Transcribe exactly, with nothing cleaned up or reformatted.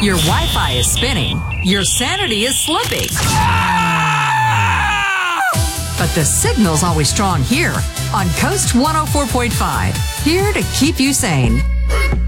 Your Wi-Fi is spinning. Your sanity is slipping. But the signal's always strong here on Coast one oh four point five. Here to keep you sane.